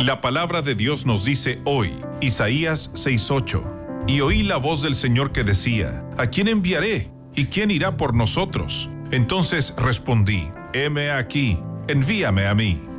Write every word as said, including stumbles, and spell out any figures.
La palabra de Dios nos dice hoy, Isaías seis ocho, y oí la voz del Señor que decía, ¿a quién enviaré? ¿Y quién irá por nosotros? Entonces respondí, heme aquí, envíame a mí.